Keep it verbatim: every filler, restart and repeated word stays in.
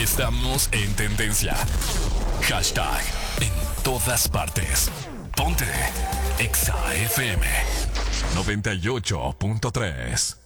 Estamos en tendencia. Hashtag en todas partes. Ponte Exa F M noventa y ocho punto tres.